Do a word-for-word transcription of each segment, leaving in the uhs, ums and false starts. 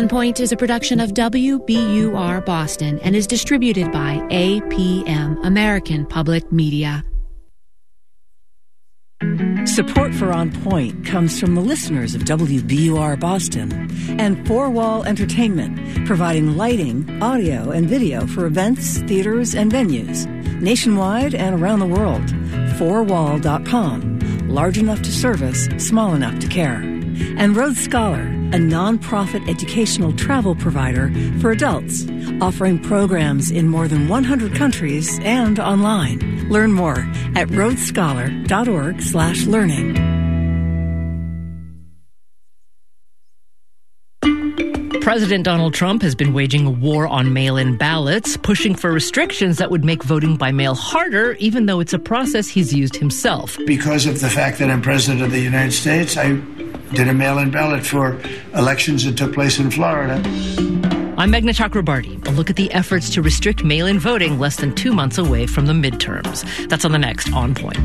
On Point is a production of W B U R Boston and is distributed by A P M, American Public Media. Support for On Point comes from the listeners of W B U R Boston and Four Wall Entertainment, providing lighting, audio, and video for events, theaters, and venues, nationwide and around the world. four wall dot com, large enough to service, small enough to care. And Road Scholar, a non-profit educational travel provider for adults, offering programs in more than one hundred countries and online. Learn more at road scholar dot org slash learning. President Donald Trump has been waging a war on mail-in ballots, pushing for restrictions that would make voting by mail harder, even though it's a process he's used himself. Because of the fact that I'm President of the United States, I did a mail-in ballot for elections that took place in Florida. I'm Meghna Chakrabarti. A look at the efforts to restrict mail-in voting less than two months away from the midterms. That's on the next On Point.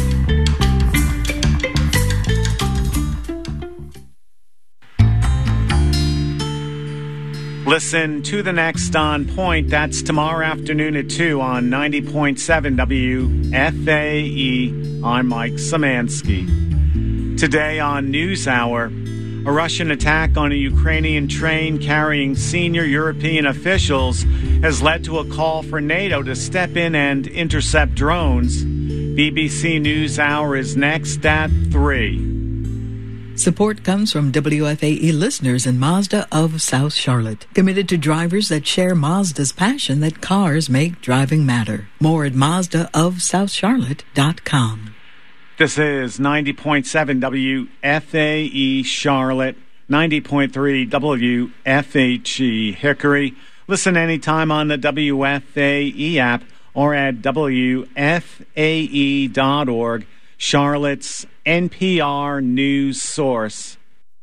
Listen to the next On Point. That's tomorrow afternoon at two on ninety point seven W F A E. I'm Mike Szymanski. Today on NewsHour, a Russian attack on a Ukrainian train carrying senior European officials has led to a call for NATO to step in and intercept drones. B B C NewsHour is next at three. Support comes from W F A E listeners in Mazda of South Charlotte, committed to drivers that share Mazda's passion that cars make driving matter. More at Mazda of South Charlotte dot com. This is ninety point seven W F A E Charlotte, ninety point three W F H E Hickory. Listen anytime on the W F A E app or at W F A E dot org, Charlotte's N P R news source.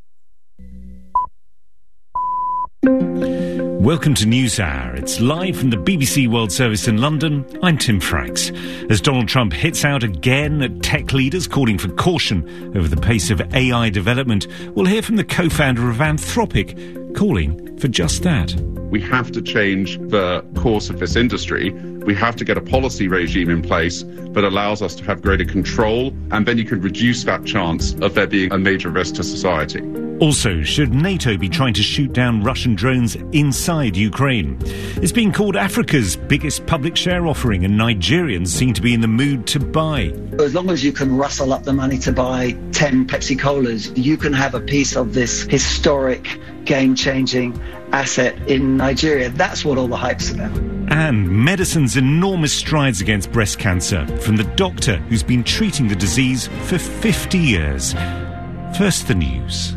Welcome to NewsHour. It's live from the B B C World Service in London. I'm Tim Franks. As Donald Trump hits out again at tech leaders calling for caution over the pace of A I development, we'll hear from the co-founder of Anthropic calling for just that. We have to change the course of this industry. We have to get a policy regime in place that allows us to have greater control, and then you can reduce that chance of there being a major risk to society. Also, should NATO be trying to shoot down Russian drones inside Ukraine? It's being called Africa's biggest public share offering, and Nigerians seem to be in the mood to buy. As long as you can rustle up the money to buy ten Pepsi Colas, you can have a piece of this historic, game-changing asset in Nigeria. That's what all the hype's about. And medicine's enormous strides against breast cancer from the doctor who's been treating the disease for fifty years. First, the news.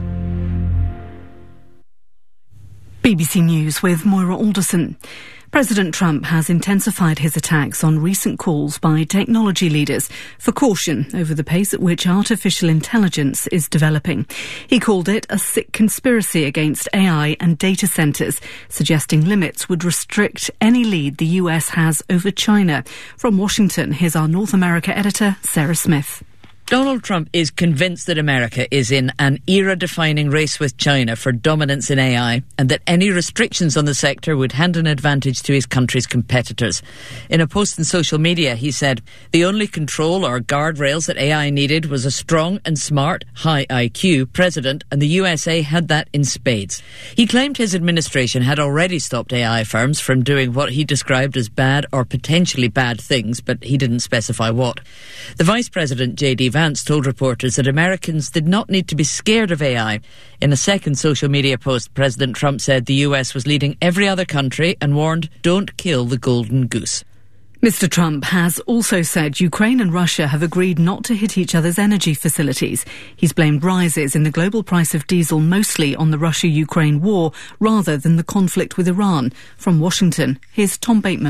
B B C News with Moira Alderson. President Trump has intensified his attacks on recent calls by technology leaders for caution over the pace at which artificial intelligence is developing. He called it a sick conspiracy against A I and data centres, suggesting limits would restrict any lead the U S has over China. From Washington, here's our North America editor, Sarah Smith. Donald Trump is convinced that America is in an era-defining race with China for dominance in A I, and that any restrictions on the sector would hand an advantage to his country's competitors. In a post on social media, he said, "The only control or guardrails that A I needed was a strong and smart, high I Q president, and the U S A had that in spades." He claimed his administration had already stopped A I firms from doing what he described as bad or potentially bad things, but he didn't specify what. The Vice President, J D Vance, told reporters that Americans did not need to be scared of A I. In a second social media post, President Trump said the U S was leading every other country and warned, "Don't kill the golden goose." Mister Trump has also said Ukraine and Russia have agreed not to hit each other's energy facilities. He's blamed rises in the global price of diesel mostly on the Russia-Ukraine war rather than the conflict with Iran. From Washington, here's Tom Bateman.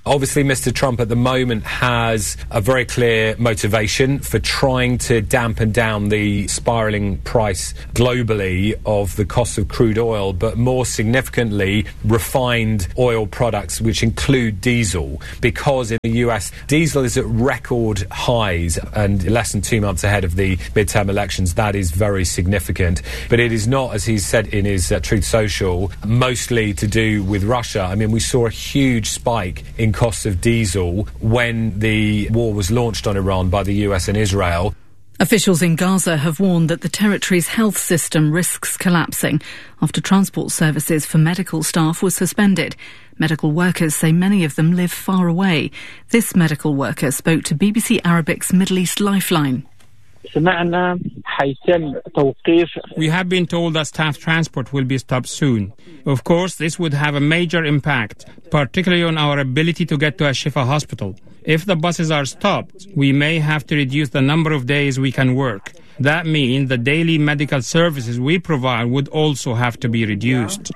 Obviously, Mister Trump at the moment has a very clear motivation for trying to dampen down the spiralling price globally of the cost of crude oil, but more significantly, refined oil products, which include diesel, because in the U S, diesel is at record highs and less than two months ahead of the midterm elections. That is very significant. But it is not, as he said in his uh, Truth Social, mostly to do with Russia. I mean, we saw a huge spike in costs of diesel when the war was launched on Iran by the U S and Israel. Officials in Gaza have warned that the territory's health system risks collapsing after transport services for medical staff were suspended. Medical workers say many of them live far away. This medical worker spoke to B B C Arabic's Middle East Lifeline. We have been told that staff transport will be stopped soon. Of course, this would have a major impact, particularly on our ability to get to Al-Shifa hospital. If the buses are stopped, we may have to reduce the number of days we can work. That means the daily medical services we provide would also have to be reduced.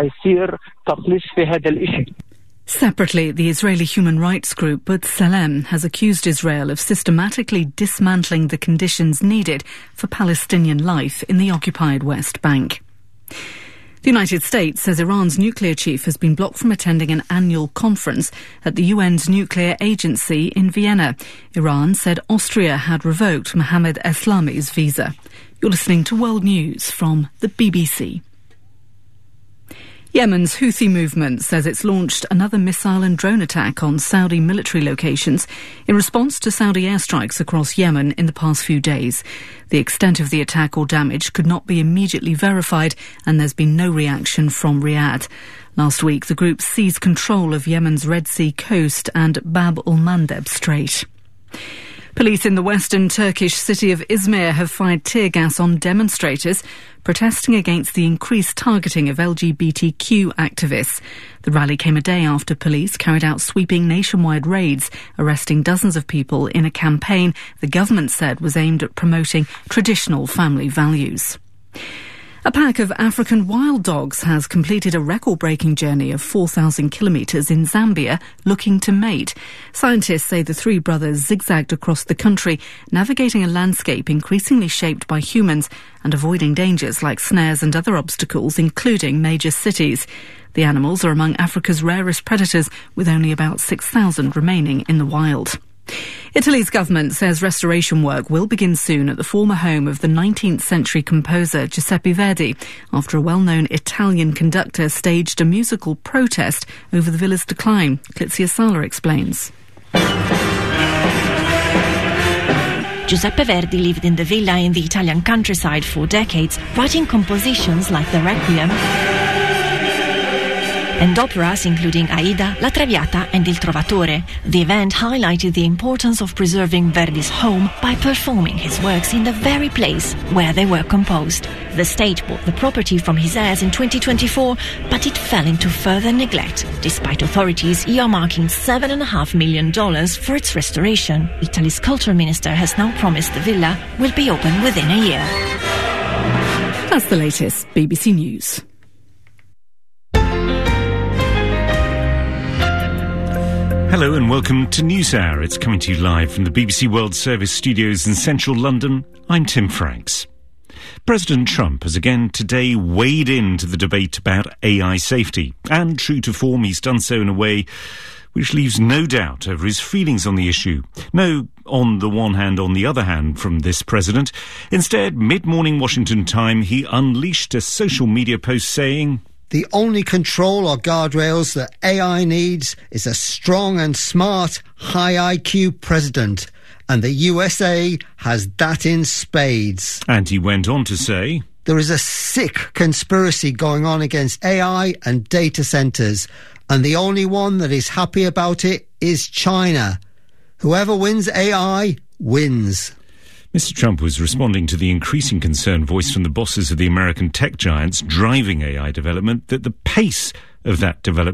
Separately, the Israeli human rights group B'Tselem has accused Israel of systematically dismantling the conditions needed for Palestinian life in the occupied West Bank. The United States says Iran's nuclear chief has been blocked from attending an annual conference at the U N's nuclear agency in Vienna. Iran said Austria had revoked Mohammed Eslami's visa. You're listening to World News from the B B C. Yemen's Houthi movement says it's launched another missile and drone attack on Saudi military locations in response to Saudi airstrikes across Yemen in the past few days. The extent of the attack or damage could not be immediately verified, and there's been no reaction from Riyadh. Last week, the group seized control of Yemen's Red Sea coast and Bab al-Mandeb Strait. Police in the western Turkish city of Izmir have fired tear gas on demonstrators protesting against the increased targeting of L G B T Q activists. The rally came a day after police carried out sweeping nationwide raids, arresting dozens of people in a campaign the government said was aimed at promoting traditional family values. A pack of African wild dogs has completed a record-breaking journey of four thousand kilometres in Zambia looking to mate. Scientists say the three brothers zigzagged across the country, navigating a landscape increasingly shaped by humans and avoiding dangers like snares and other obstacles, including major cities. The animals are among Africa's rarest predators, with only about six thousand remaining in the wild. Italy's government says restoration work will begin soon at the former home of the nineteenth century composer Giuseppe Verdi, after a well-known Italian conductor staged a musical protest over the villa's decline. Clitzia Sala explains. Giuseppe Verdi lived in the villa in the Italian countryside for decades, writing compositions like the Requiem and operas including Aida, La Traviata and Il Trovatore. The event highlighted the importance of preserving Verdi's home by performing his works in the very place where they were composed. The state bought the property from his heirs in twenty twenty-four, but it fell into further neglect, despite authorities earmarking seven point five million dollars for its restoration. Italy's culture minister has now promised the villa will be open within a year. That's the latest B B C News. Hello and welcome to NewsHour. It's coming to you live from the B B C World Service studios in central London. I'm Tim Franks. President Trump has again today weighed into the debate about A I safety. And true to form, he's done so in a way which leaves no doubt over his feelings on the issue. No, on the one hand, on the other hand from this president. Instead, mid-morning Washington time, he unleashed a social media post saying, "The only control or guardrails that A I needs is a strong and smart, high I Q president. And the U S A has that in spades." And he went on to say, "There is a sick conspiracy going on against A I and data centres. And the only one that is happy about it is China. Whoever wins A I wins." Mister Trump was responding to the increasing concern voiced from the bosses of the American tech giants driving A I development that the pace of that development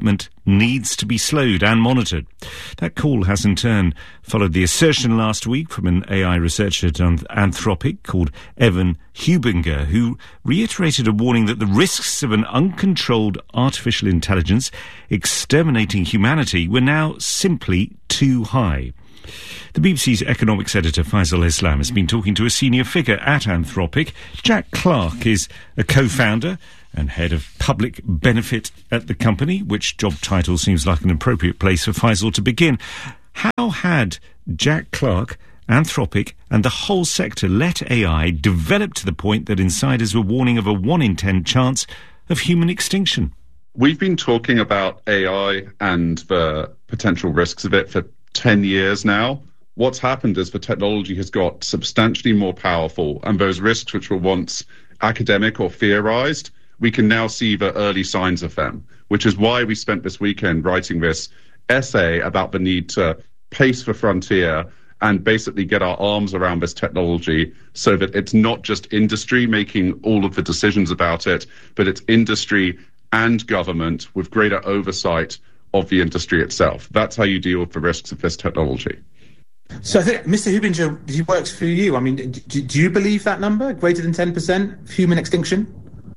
needs to be slowed and monitored. That call has in turn followed the assertion last week from an A I researcher at Anthropic called Evan Hubinger, who reiterated a warning that the risks of an uncontrolled artificial intelligence exterminating humanity were now simply too high. The B B C's economics editor Faisal Islam has been talking to a senior figure at Anthropic. Jack Clark is a co-founder and head of public benefit at the company, which job title seems like an appropriate place for Faisal to begin. How had Jack Clark, Anthropic and the whole sector let A I develop to the point that insiders were warning of a one in ten chance of human extinction? We've been talking about A I and the potential risks of it for ten years now. What's happened is the technology has got substantially more powerful, and those risks which were once academic or theorized, we can now see the early signs of them, which is why we spent this weekend writing this essay about the need to pace the frontier and basically get our arms around this technology so that it's not just industry making all of the decisions about it, but it's industry and government with greater oversight of the industry itself. That's how you deal with the risks of this technology. So I think, Mister Hubinger, he works for you. I mean, do, do you believe that number, greater than ten percent human extinction?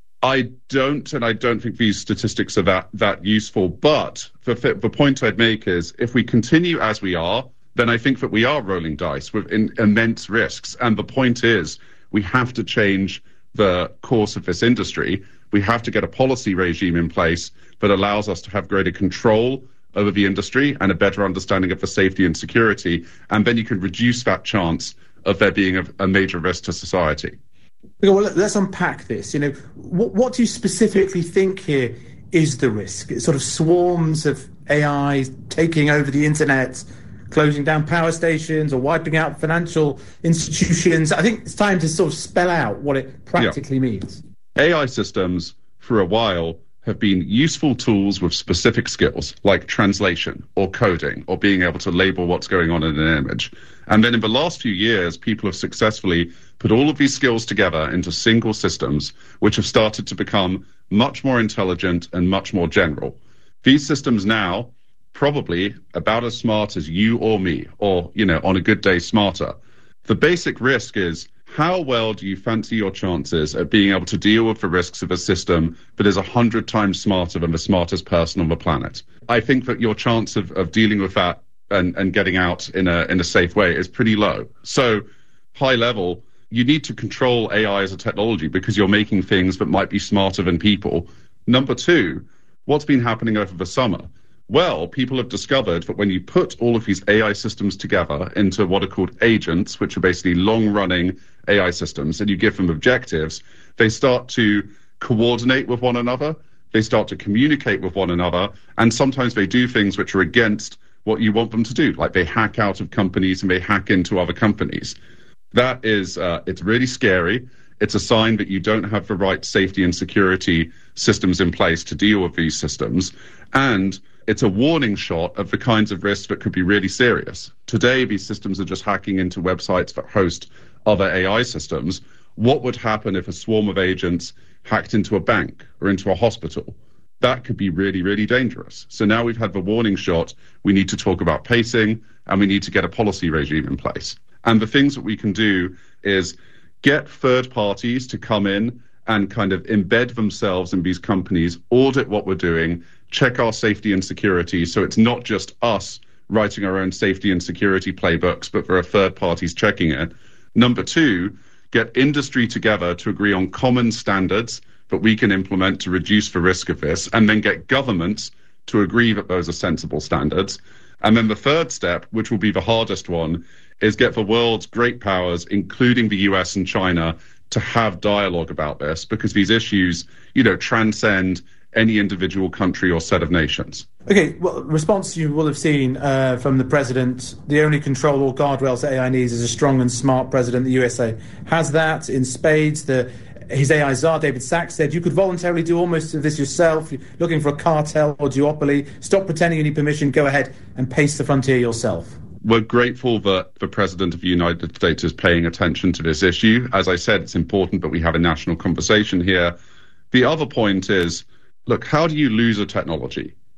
I don't, and I don't think these statistics are that, that useful. But the, the point I'd make is if we continue as we are, then I think that we are rolling dice with in, immense risks. And the point is we have to change the course of this industry. We have to get a policy regime in place that allows us to have greater control over the industry and a better understanding of the safety and security, and then you can reduce that chance of there being a, a major risk to society. Well, let's unpack this. You know, what, what do you specifically think here is the risk? It's sort of swarms of A I taking over the internet, closing down power stations or wiping out financial institutions. I think it's time to sort of spell out what it practically yeah. means. A I systems, for a while, have been useful tools with specific skills, like translation or coding or being able to label what's going on in an image. And then in the last few years, people have successfully put all of these skills together into single systems, which have started to become much more intelligent and much more general. These systems now, probably about as smart as you or me, or, you know, on a good day, smarter. The basic risk is, how well do you fancy your chances at being able to deal with the risks of a system that is a hundred times smarter than the smartest person on the planet? I think that your chance of, of dealing with that and, and getting out in a in a safe way is pretty low. So, high level, you need to control A I as a technology because you're making things that might be smarter than people. Number two, what's been happening over the summer? Well, people have discovered that when you put all of these A I systems together into what are called agents, which are basically long-running A I systems, and you give them objectives, they start to coordinate with one another, they start to communicate with one another, and sometimes they do things which are against what you want them to do, like they hack out of companies and they hack into other companies. That is, uh, it's really scary. It's a sign that you don't have the right safety and security systems in place to deal with these systems. And it's a warning shot of the kinds of risks that could be really serious. Today, these systems are just hacking into websites that host other A I systems. What would happen if a swarm of agents hacked into a bank or into a hospital? That could be really, really dangerous. So now we've had the warning shot. We need to talk about pacing, and we need to get a policy regime in place. And the things that we can do is get third parties to come in and kind of embed themselves in these companies, audit what we're doing, check our safety and security, so it's not just us writing our own safety and security playbooks, but there are third parties checking it. Number two, get industry together to agree on common standards that we can implement to reduce the risk of this, and then get governments to agree that those are sensible standards. And then the third step, which will be the hardest one, is get the world's great powers, including the U S and China, to have dialogue about this, because these issues, you know, transcend any individual country or set of nations. Okay, well, response you will have seen uh, from the president, the only control or guardrails that A I needs is a strong and smart president. The U S A has that in spades. The His A I czar, David Sachs, said you could voluntarily do almost of this yourself. You're looking for a cartel or duopoly. Stop pretending you need permission. Go ahead and pace the frontier yourself. We're grateful that the President of the United States is paying attention to this issue. As I said, it's important that we have a national conversation here. The other point is, look, how do you lose a technology?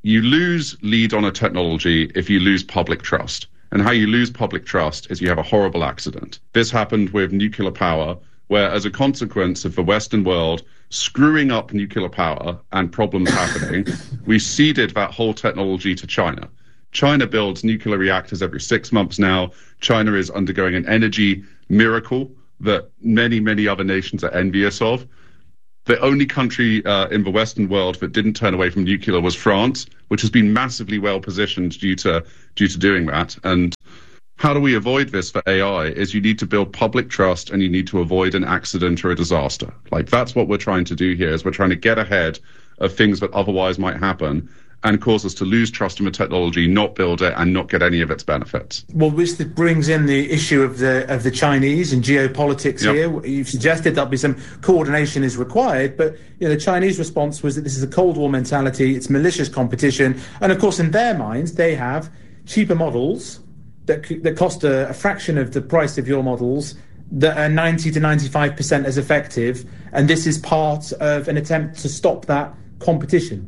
You lose lead on a technology if you lose public trust. And how you lose public trust is you have a horrible accident. This happened with nuclear power, where as a consequence of the Western world screwing up nuclear power and problems happening, we ceded that whole technology to China. China builds nuclear reactors every six months now. China is undergoing an energy miracle that many, many other nations are envious of. The only country uh, in the Western world that didn't turn away from nuclear was France, which has been massively well positioned due to due to doing that. And how do we avoid this for A I is you need to build public trust and you need to avoid an accident or a disaster. Like that's what we're trying to do here is we're trying to get ahead of things that otherwise might happen and cause us to lose trust in the technology, not build it, and not get any of its benefits. Well, this brings in the issue of the of the Chinese and geopolitics yep. here. You've suggested there'll be some coordination is required, but you know, the Chinese response was that this is a Cold War mentality, it's malicious competition, and of course in their minds they have cheaper models that that cost a, a fraction of the price of your models that are ninety to ninety-five percent as effective, and this is part of an attempt to stop that competition.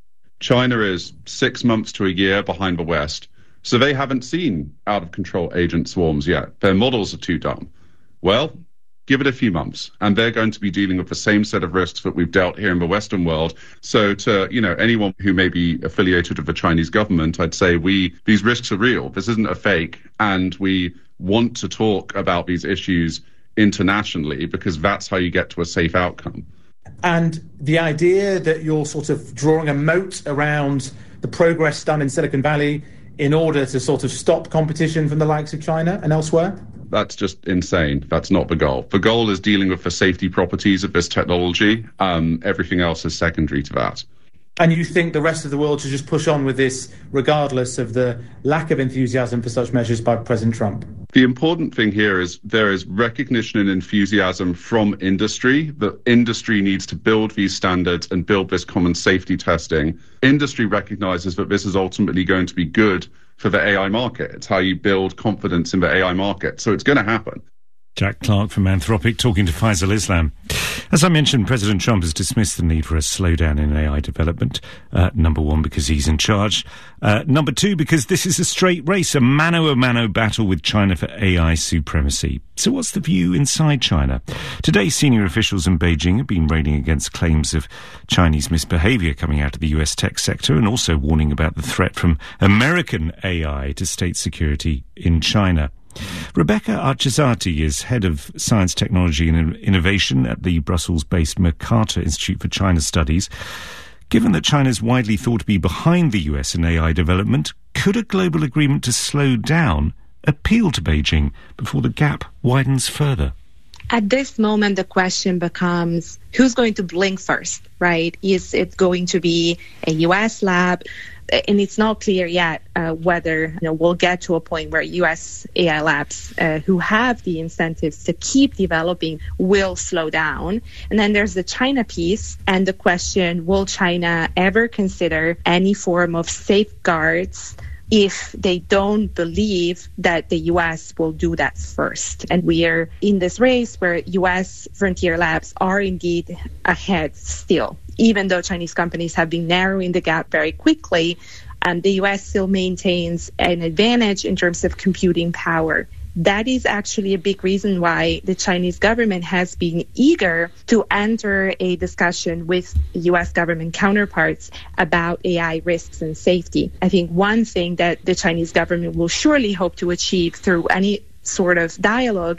China is six months to a year behind the West, so they haven't seen out-of-control agent swarms yet. Their models are too dumb. Well, give it a few months, and they're going to be dealing with the same set of risks that we've dealt here in the Western world. So to, you know, anyone who may be affiliated with the Chinese government, I'd say we these risks are real. This isn't a fake, and we want to talk about these issues internationally because that's how you get to a safe outcome. And the idea that you're sort of drawing a moat around the progress done in Silicon Valley in order to sort of stop competition from the likes of China and elsewhere? That's just insane. That's not the goal. The goal is dealing with the safety properties of this technology. Um, everything else is secondary to that. And you think the rest of the world should just push on with this regardless of the lack of enthusiasm for such measures by President Trump? The important thing here is there is recognition and enthusiasm from industry that industry needs to build these standards and build this common safety testing. Industry recognizes that this is ultimately going to be good for the A I market. It's how you build confidence in the A I market. So it's going to happen. Jack Clark from Anthropic talking to Faisal Islam. As I mentioned, President Trump has dismissed the need for a slowdown in A I development. Uh, number one, because he's in charge. Uh, number two, because this is a straight race, a mano-a-mano battle with China for A I supremacy. So what's the view inside China? Today, senior officials in Beijing have been railing against claims of Chinese misbehaviour coming out of the U S tech sector and also warning about the threat from American A I to state security in China. Rebecca Archizati is head of science, technology and innovation at the Brussels-based Mercator Institute for China Studies. Given that China is widely thought to be behind the U S in A I development, could a global agreement to slow down appeal to Beijing before the gap widens further? At this moment, the question becomes who's going to blink first, right? Is it going to be a U S lab? And it's not clear yet uh, whether you know, we'll get to a point where U S A I labs uh, who have the incentives to keep developing will slow down. And then there's the China piece and the question, will China ever consider any form of safeguards if they don't believe that the U S will do that first? And we are in this race where U S frontier labs are indeed ahead still. Even though Chinese companies have been narrowing the gap very quickly, um, the U S still maintains an advantage in terms of computing power. That is actually a big reason why the Chinese government has been eager to enter a discussion with U S government counterparts about A I risks and safety. I think one thing that the Chinese government will surely hope to achieve through any sort of dialogue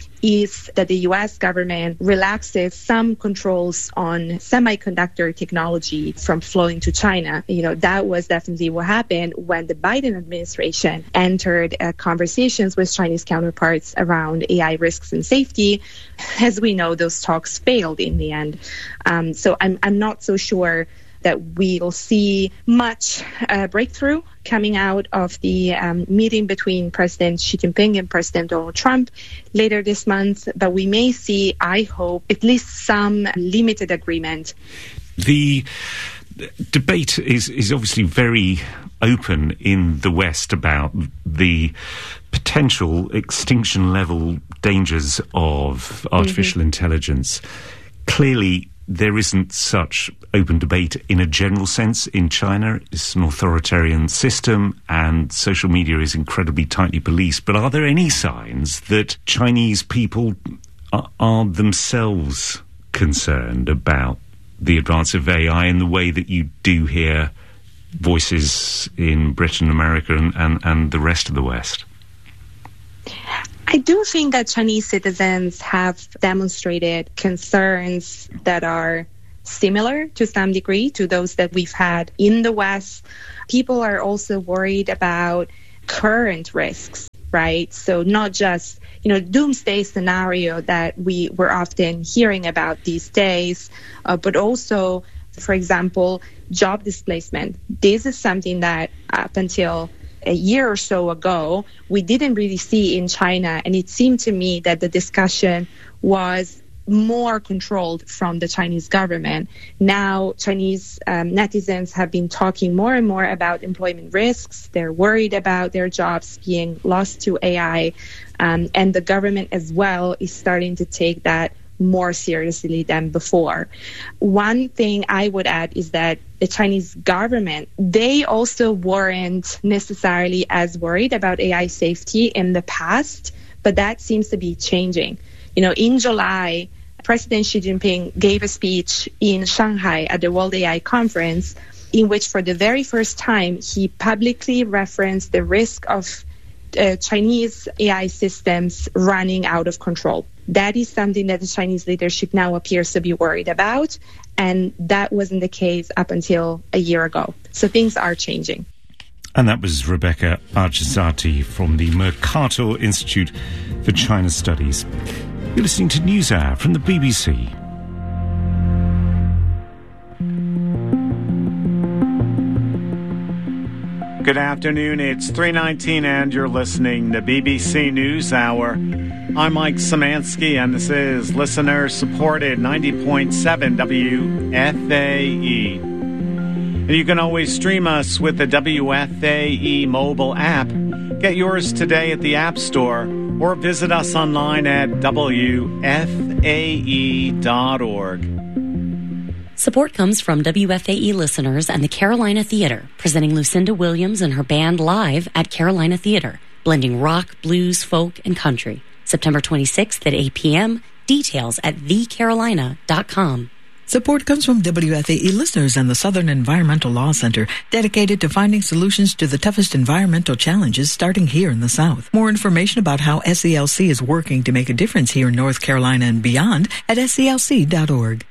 is that the U S government relaxes some controls on semiconductor technology from flowing to China. You know, that was definitely what happened when the Biden administration entered uh, conversations with Chinese counterparts around A I risks and safety. As we know, those talks failed in the end. Um, so I'm, I'm not so sure that we'll see much uh, breakthrough coming out of the um, meeting between President Xi Jinping and President Donald Trump later this month. But we may see, I hope, at least some limited agreement. The debate is, is obviously very open in the West about the potential extinction level dangers of artificial mm-hmm. intelligence. Clearly, there isn't such open debate in a general sense in China. It's an authoritarian system and social media is incredibly tightly policed. But are there any signs that Chinese people are, are themselves concerned about the advance of A I in the way that you do hear voices in Britain, America and, and, and the rest of the West? I do think that Chinese citizens have demonstrated concerns that are similar to some degree to those that we've had in the West. People are also worried about current risks, right? So not just, you know, doomsday scenario that we were often hearing about these days, uh, but also, for example, job displacement. This is something that up until a year or so ago, we didn't really see in China. And it seemed to me that the discussion was more controlled from the Chinese government. Now, Chinese um, netizens have been talking more and more about employment risks. They're worried about their jobs being lost to A I. Um, and the government as well is starting to take that more seriously than before. One thing I would add is that the Chinese government, they also weren't necessarily as worried about A I safety in the past, but that seems to be changing. You know, in July, President Xi Jinping gave a speech in Shanghai at the World A I Conference in which for the very first time he publicly referenced the risk of uh, Chinese A I systems running out of control. That is something that the Chinese leadership now appears to be worried about, and that wasn't the case up until a year ago. So things are changing. And that was Rebecca Archizati from the Mercator Institute for China Studies. You're listening to NewsHour from the B B C. Good afternoon, it's three nineteen and you're listening to B B C NewsHour. I'm Mike Szymanski and this is listener-supported ninety point seven W F A E. And you can always stream us with the W F A E mobile app. Get yours today at the App Store or visit us online at W F A E dot org. Support comes from W F A E listeners and the Carolina Theater, presenting Lucinda Williams and her band live at Carolina Theater, blending rock, blues, folk, and country. September twenty-sixth at eight p.m. Details at the carolina dot com. Support comes from W F A E listeners and the Southern Environmental Law Center, dedicated to finding solutions to the toughest environmental challenges starting here in the South. More information about how S E L C is working to make a difference here in North Carolina and beyond at S E L C dot org.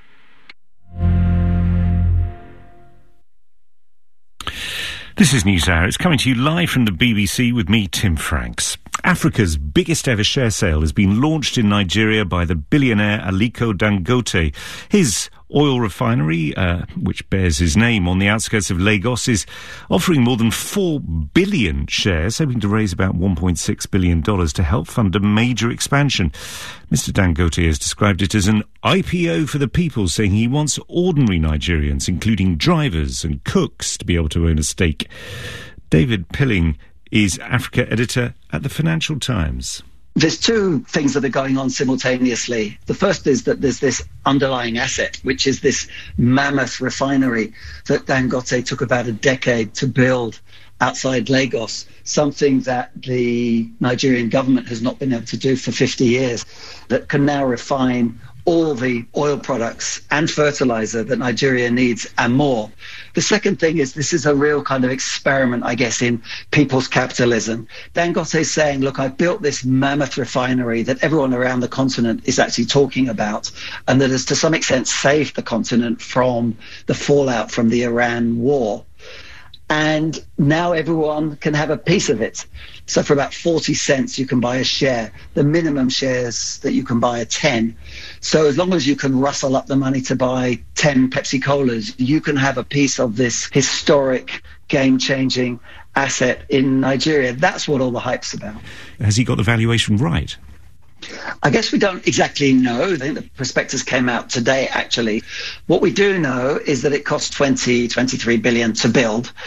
This is NewsHour. It's coming to you live from the B B C with me, Tim Franks. Africa's biggest ever share sale has been launched in Nigeria by the billionaire Aliko Dangote. His oil refinery, uh, which bears his name on the outskirts of Lagos, is offering more than four billion shares, hoping to raise about one point six billion dollars to help fund a major expansion. Mister Dangote has described it as an I P O for the people, saying he wants ordinary Nigerians, including drivers and cooks, to be able to own a stake. David Pilling is Africa editor at the Financial Times. There's two things that are going on simultaneously. The first is that there's this underlying asset, which is this mammoth refinery that Dangote took about a decade to build outside Lagos, something that the Nigerian government has not been able to do for fifty years, that can now refine all the oil products and fertilizer that Nigeria needs and more. The second thing is this is a real kind of experiment, I guess, in people's capitalism. Dangote is saying, look, I've built this mammoth refinery that everyone around the continent is actually talking about, and that has to some extent saved the continent from the fallout from the Iran war. And now everyone can have a piece of it. So for about forty cents, you can buy a share. The minimum shares that you can buy are ten. So as long as you can rustle up the money to buy ten Pepsi Colas, you can have a piece of this historic, game-changing asset in Nigeria. That's what all the hype's about. Has he got the valuation right? I guess we don't exactly know. I think the prospectus came out today, actually. What we do know is that it cost twenty, twenty-three billion to build,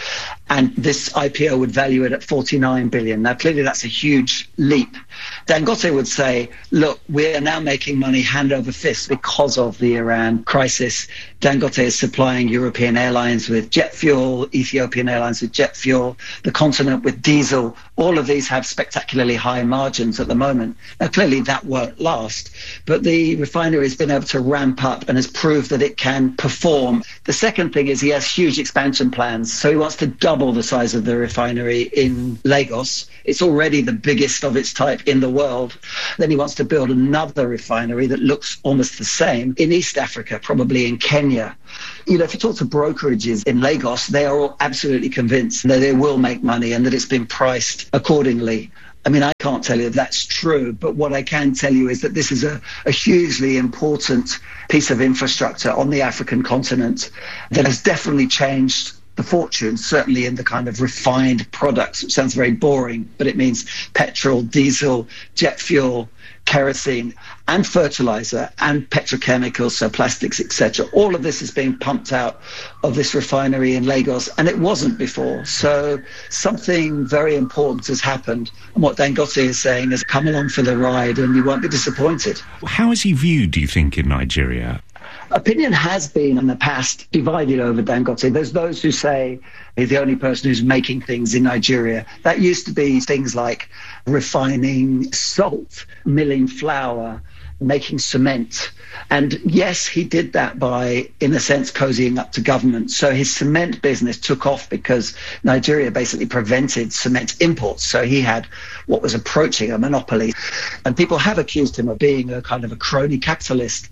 and this I P O would value it at forty-nine billion. Now, clearly that's a huge leap. Dangote would say, look, we're now making money hand over fist because of the Iran crisis. Dangote is supplying European airlines with jet fuel, Ethiopian airlines with jet fuel, the continent with diesel. All of these have spectacularly high margins at the moment. Now, clearly that won't last, but the refinery has been able to ramp up and has proved that it can perform. The second thing is he has huge expansion plans. So he wants to double the size of the refinery in Lagos. It's already the biggest of its type in the world. Then he wants to build another refinery that looks almost the same in East Africa, probably in Kenya. You know, if you talk to brokerages in Lagos, they are all absolutely convinced that they will make money and that it's been priced accordingly. I mean, I can't tell you if that's true, but what I can tell you is that this is a, a hugely important piece of infrastructure on the African continent that has definitely changed the fortunes, certainly in the kind of refined products, which sounds very boring, but it means petrol, diesel, jet fuel, kerosene, and fertilizer, and petrochemicals, so plastics, et cetera. All of this is being pumped out of this refinery in Lagos, and it wasn't before. So something very important has happened, and what Dangote is saying is come along for the ride, and you won't be disappointed. How is he viewed, do you think, in Nigeria? Opinion has been in the past divided over Dangote. There's those who say he's the only person who's making things in Nigeria. That used to be things like refining salt, milling flour, making cement. And yes, he did that by, in a sense, cozying up to government. So his cement business took off because Nigeria basically prevented cement imports. So he had what was approaching a monopoly. And people have accused him of being a kind of a crony capitalist.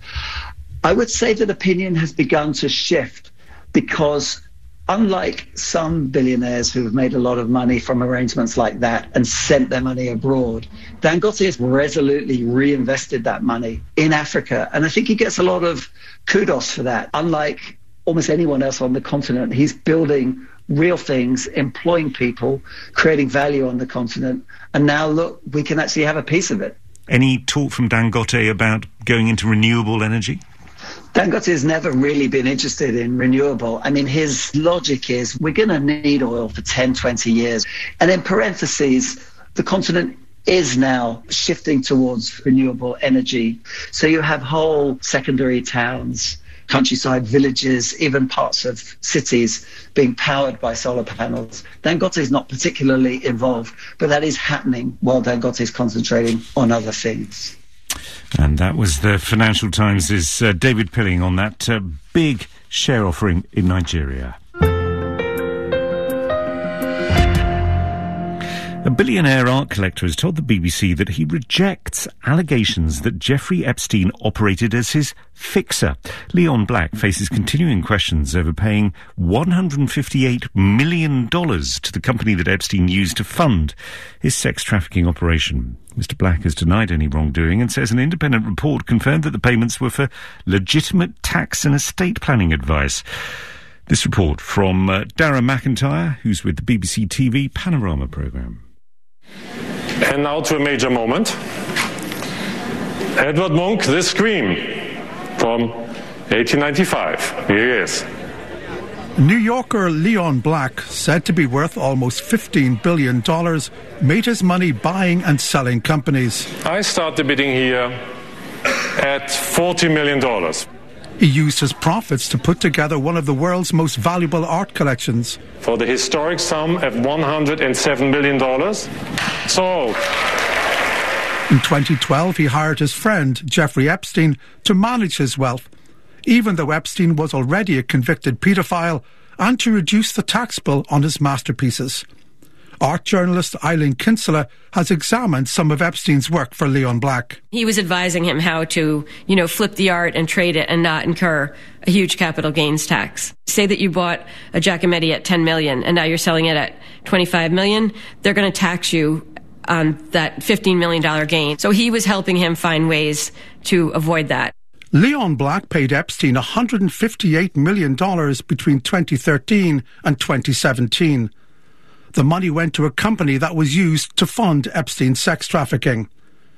I would say that opinion has begun to shift because unlike some billionaires who have made a lot of money from arrangements like that and sent their money abroad, Dangote has resolutely reinvested that money in Africa. And I think he gets a lot of kudos for that. Unlike almost anyone else on the continent, he's building real things, employing people, creating value on the continent. And now, look, we can actually have a piece of it. Any talk from Dangote about going into renewable energy? Dangote has never really been interested in renewable. I mean, his logic is we're going to need oil for ten, twenty years. And in parentheses, the continent is now shifting towards renewable energy. So you have whole secondary towns, countryside villages, even parts of cities being powered by solar panels. Dangote is not particularly involved, but that is happening while Dangote is concentrating on other things. And that was the Financial Times' uh, David Pilling on that uh, big share offering in Nigeria. A billionaire art collector has told the B B C that he rejects allegations that Jeffrey Epstein operated as his fixer. Leon Black faces continuing questions over paying one hundred fifty-eight million dollars to the company that Epstein used to fund his sex trafficking operation. Mister Black has denied any wrongdoing and says an independent report confirmed that the payments were for legitimate tax and estate planning advice. This report from uh, Dara McIntyre, who's with the B B C T V Panorama programme. And now to a major moment. Edward Munch, The Scream, from eighteen ninety-five. Here he is. New Yorker Leon Black, said to be worth almost fifteen billion dollars, made his money buying and selling companies. I start the bidding here at forty million dollars. He used his profits to put together one of the world's most valuable art collections. For the historic sum of one hundred seven million dollars. So, in twenty twelve, he hired his friend, Jeffrey Epstein, to manage his wealth, even though Epstein was already a convicted paedophile, and to reduce the tax bill on his masterpieces. Art journalist Eileen Kinsella has examined some of Epstein's work for Leon Black. He was advising him how to, you know, flip the art and trade it and not incur a huge capital gains tax. Say that you bought a Giacometti at ten million dollars and now you're selling it at twenty-five million dollars. They're going to tax you on that fifteen million dollars gain. So he was helping him find ways to avoid that. Leon Black paid Epstein one hundred fifty-eight million dollars between twenty thirteen and twenty seventeen. The money went to a company that was used to fund Epstein's sex trafficking.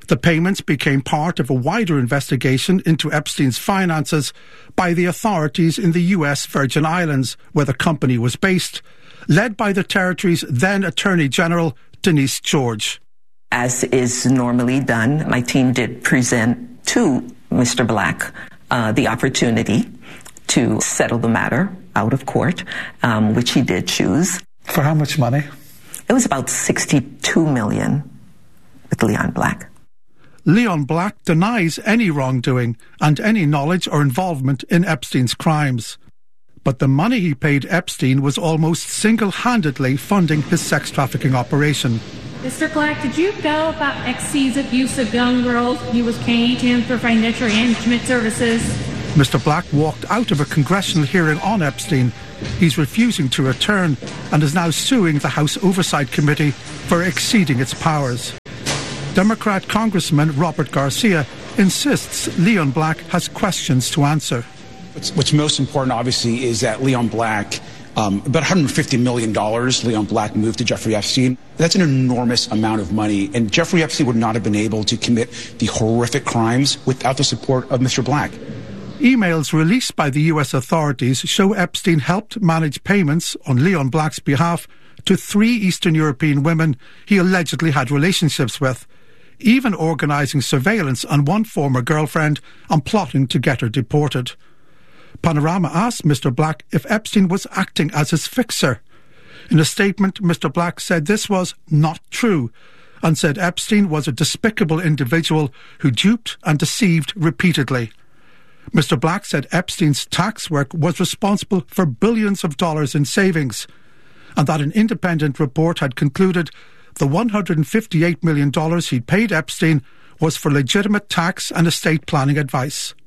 The payments became part of a wider investigation into Epstein's finances by the authorities in the U S Virgin Islands, where the company was based, led by the territory's then Attorney General, Denise George. As is normally done, my team did present to Mister Black uh, the opportunity to settle the matter out of court, um, which he did choose. For how much money? It was about sixty-two million dollars with Leon Black. Leon Black denies any wrongdoing and any knowledge or involvement in Epstein's crimes. But the money he paid Epstein was almost single-handedly funding his sex trafficking operation. Mister Black, did you know about X C's abuse of young girls he was paying him for financial management services? Mister Black walked out of a congressional hearing on Epstein. He's refusing to return and is now suing the House Oversight Committee for exceeding its powers. Democrat Congressman Robert Garcia insists Leon Black has questions to answer. What's, what's most important, obviously, is that Leon Black, um, about one hundred fifty million dollars Leon Black moved to Jeffrey Epstein. That's an enormous amount of money, and Jeffrey Epstein would not have been able to commit the horrific crimes without the support of Mister Black. Emails released by the U S authorities show Epstein helped manage payments on Leon Black's behalf to three Eastern European women he allegedly had relationships with, even organising surveillance on one former girlfriend and plotting to get her deported. Panorama asked Mister Black if Epstein was acting as his fixer. In a statement, Mister Black said this was not true and said Epstein was a despicable individual who duped and deceived repeatedly. Mister Black said Epstein's tax work was responsible for billions of dollars in savings and that an independent report had concluded the one hundred fifty-eight million dollars he'd paid Epstein was for legitimate tax and estate planning advice.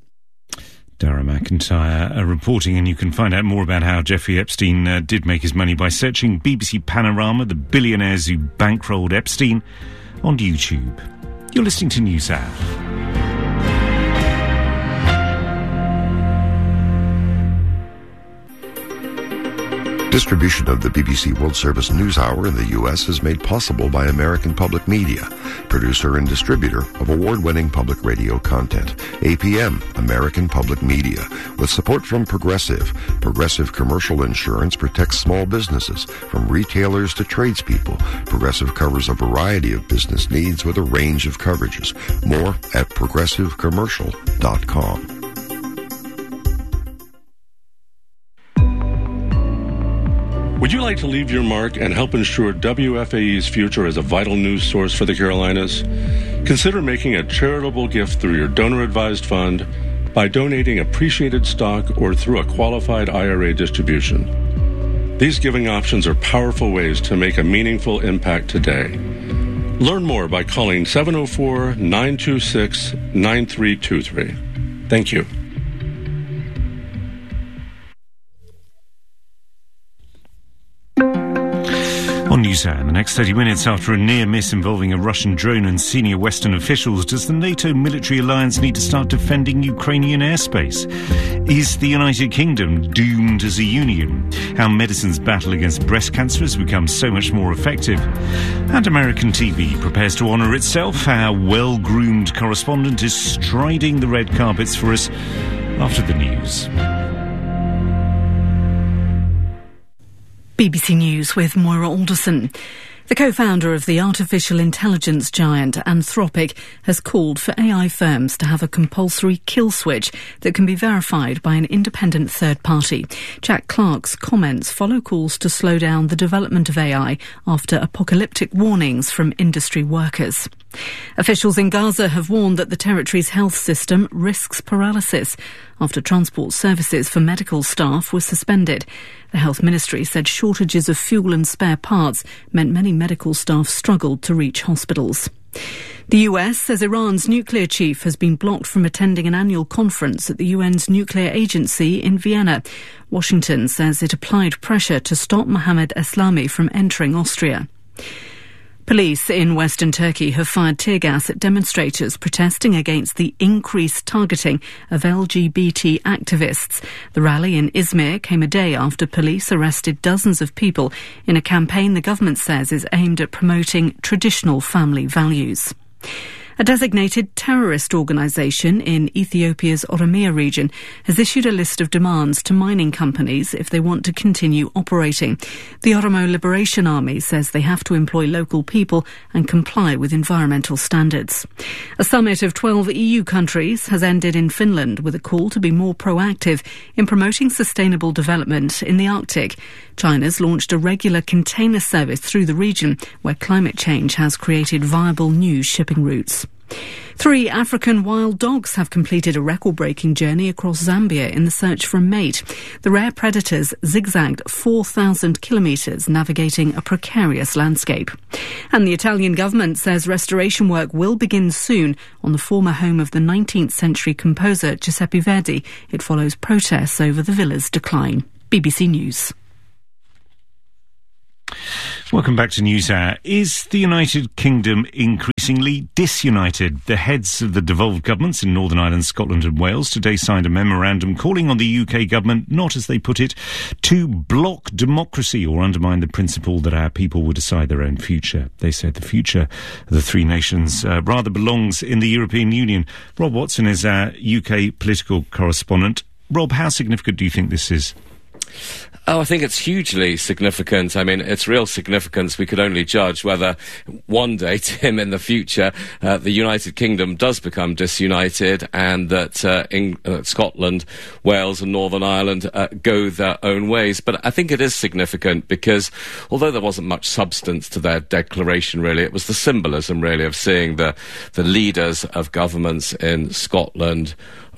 Dara McIntyre uh, reporting, and you can find out more about how Jeffrey Epstein uh, did make his money by searching B B C Panorama, the billionaires who bankrolled Epstein, on YouTube. You're listening to NewsHour. Distribution of the B B C World Service News Hour in the U S is made possible by American Public Media, producer and distributor of award-winning public radio content. A P M, American Public Media, with support from Progressive. Progressive Commercial Insurance protects small businesses, from retailers to tradespeople. Progressive covers a variety of business needs with a range of coverages. More at progressive commercial dot com. Would you like to leave your mark and help ensure W F A E's future as a vital news source for the Carolinas? Consider making a charitable gift through your donor-advised fund by donating appreciated stock or through a qualified I R A distribution. These giving options are powerful ways to make a meaningful impact today. Learn more by calling seven oh four, nine two six, nine three two three. Thank you. On NewsHour, in the next thirty minutes, after a near miss involving a Russian drone and senior Western officials, does the NATO military alliance need to start defending Ukrainian airspace? Is the United Kingdom doomed as a union? How medicine's battle against breast cancer has become so much more effective? And American T V prepares to honour itself. Our well-groomed correspondent is striding the red carpets for us after the news. B B C News with Moira Alderson. The co-founder of the artificial intelligence giant Anthropic has called for A I firms to have a compulsory kill switch that can be verified by an independent third party. Jack Clark's comments follow calls to slow down the development of A I after apocalyptic warnings from industry workers. Officials in Gaza have warned that the territory's health system risks paralysis after transport services for medical staff were suspended. The health ministry said shortages of fuel and spare parts meant many medical staff struggled to reach hospitals. The U S says Iran's nuclear chief has been blocked from attending an annual conference at the U N's nuclear agency in Vienna. Washington says it applied pressure to stop Mohammad Eslami from entering Austria. Police in western Turkey have fired tear gas at demonstrators protesting against the increased targeting of L G B T activists. The rally in Izmir came a day after police arrested dozens of people in a campaign the government says is aimed at promoting traditional family values. A designated terrorist organisation in Ethiopia's Oromia region has issued a list of demands to mining companies if they want to continue operating. The Oromo Liberation Army says they have to employ local people and comply with environmental standards. A summit of twelve E U countries has ended in Finland with a call to be more proactive in promoting sustainable development in the Arctic. China's launched a regular container service through the region where climate change has created viable new shipping routes. Three African wild dogs have completed a record-breaking journey across Zambia in the search for a mate. The rare predators zigzagged four thousand kilometres, navigating a precarious landscape. And the Italian government says restoration work will begin soon on the former home of the nineteenth century composer Giuseppe Verdi. It follows protests over the villa's decline. B B C News. Welcome back to NewsHour. Is the United Kingdom increasingly disunited? The heads of the devolved governments in Northern Ireland, Scotland and Wales today signed a memorandum calling on the U K government not, as they put it, to block democracy or undermine the principle that our people will decide their own future. They said the future of the three nations uh, rather belongs in the European Union. Rob Watson is our U K political correspondent. Rob, how significant do you think this is? Oh, I think it's hugely significant. I mean, its real significance we could only judge whether one day, Tim, in the future, uh, the United Kingdom does become disunited and that uh, in, uh, Scotland, Wales and Northern Ireland uh, go their own ways. But I think it is significant because although there wasn't much substance to their declaration, really, it was the symbolism, really, of seeing the, the leaders of governments in Scotland,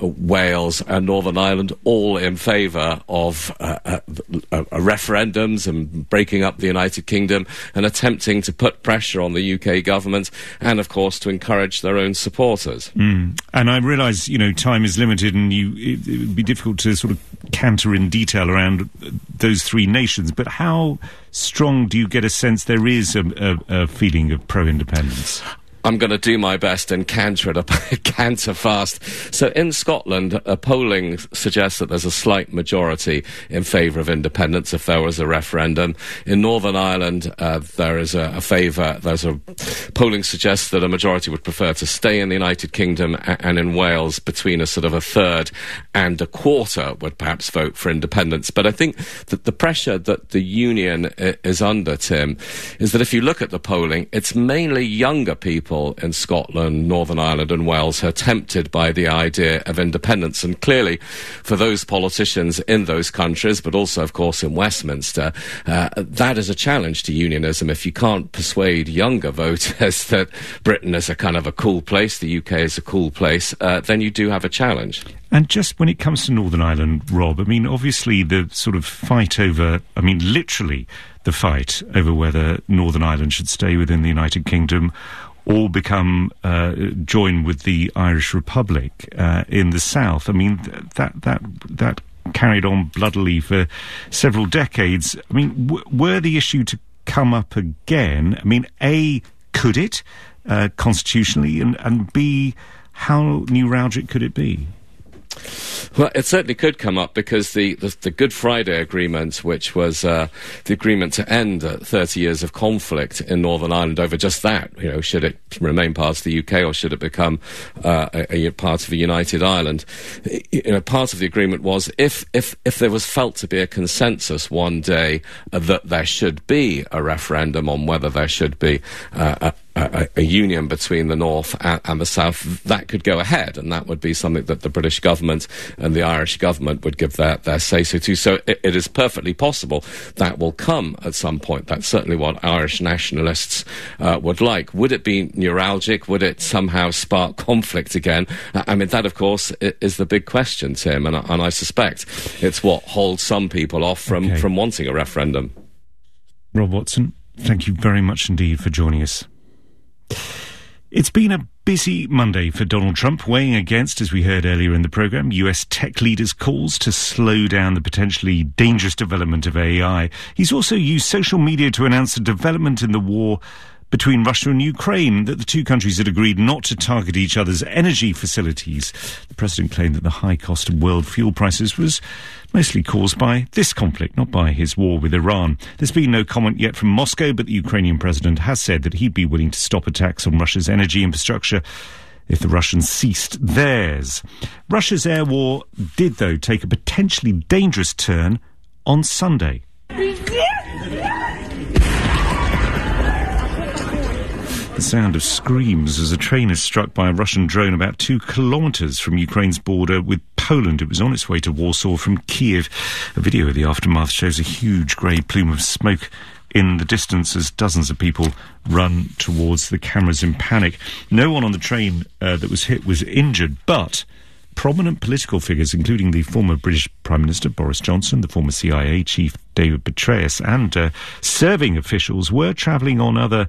Wales and Northern Ireland all in favour of uh, uh, uh, referendums and breaking up the United Kingdom and attempting to put pressure on the U K government and, of course, to encourage their own supporters. Mm. And I realise, you know, time is limited and you, it, it would be difficult to sort of canter in detail around those three nations, but how strong do you get a sense there is a, a, a feeling of pro-independence? I'm going to do my best and canter it up, canter fast. So in Scotland, uh, polling suggests that there's a slight majority in favour of independence if there was a referendum. In Northern Ireland, uh, there is a, a favour. There's a polling suggests that a majority would prefer to stay in the United Kingdom, a- and in Wales, between a sort of a third and a quarter would perhaps vote for independence. But I think that the pressure that the union I- is under, Tim, is that if you look at the polling, it's mainly younger people in Scotland, Northern Ireland and Wales are tempted by the idea of independence. And clearly, for those politicians in those countries, but also, of course, in Westminster, uh, that is a challenge to unionism. If you can't persuade younger voters that Britain is a kind of a cool place, the U K is a cool place, uh, then you do have a challenge. And just when it comes to Northern Ireland, Rob, I mean, obviously the sort of fight over, I mean, literally the fight over whether Northern Ireland should stay within the United Kingdom or become uh, join with the Irish Republic uh, in the south. I mean, th- that that that carried on bloodily for several decades. I mean, w- were the issue to come up again, I mean, A, could it uh, constitutionally, and, and B, how neuralgic could it be? Well, it certainly could come up because the, the, the Good Friday Agreement, which was uh, the agreement to end uh, thirty years of conflict in Northern Ireland over just that, you know, should it remain part of the U K or should it become uh, a, a part of a united Ireland? You know, part of the agreement was if, if, if there was felt to be a consensus one day uh, that there should be a referendum on whether there should be uh, a A, a union between the North and, and the South, that could go ahead, and that would be something that the British government and the Irish government would give their, their say-so to. So it, it is perfectly possible that will come at some point. That's certainly what Irish nationalists uh, would like. Would it be neuralgic? Would it somehow spark conflict again? I mean, that, of course, is the big question, Tim, and, and I suspect it's what holds some people off from, okay. from wanting a referendum. Rob Watson, thank you very much indeed for joining us. It's been a busy Monday for Donald Trump, weighing against, as we heard earlier in the programme, U S tech leaders' calls to slow down the potentially dangerous development of A I. He's also used social media to announce a development in the war between Russia and Ukraine, that the two countries had agreed not to target each other's energy facilities. The president claimed that the high cost of world fuel prices was mostly caused by this conflict, not by his war with Iran. There's been no comment yet from Moscow, but the Ukrainian president has said that he'd be willing to stop attacks on Russia's energy infrastructure if the Russians ceased theirs. Russia's air war did, though, take a potentially dangerous turn on Sunday. The sound of screams as a train is struck by a Russian drone about two kilometres from Ukraine's border with Poland. It was on its way to Warsaw from Kiev. A video of the aftermath shows a huge grey plume of smoke in the distance as dozens of people run towards the cameras in panic. No one on the train uh, that was hit was injured, but prominent political figures, including the former British Prime Minister Boris Johnson, the former C I A chief David Petraeus, and uh, serving officials were travelling on other